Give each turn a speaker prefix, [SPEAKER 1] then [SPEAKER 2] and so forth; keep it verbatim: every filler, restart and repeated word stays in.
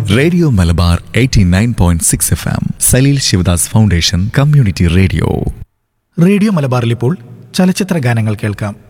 [SPEAKER 1] Radio Malabar eighty nine point six F M Saleel Sivadas foundation community radio.
[SPEAKER 2] Radio മലബാറിൽ ഇപ്പോൾ ചലച്ചിത്ര ഗാനങ്ങൾ കേൾക്കാം.